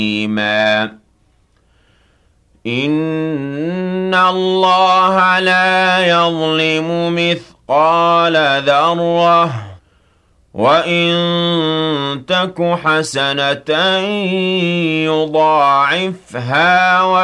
إِنَّ اللَّهَ لَا يَظْلِمُ مِثْقَالَ ذَرَّةٍ وَإِن تَكُ حَسَنَةً يُضَاعِفْهَا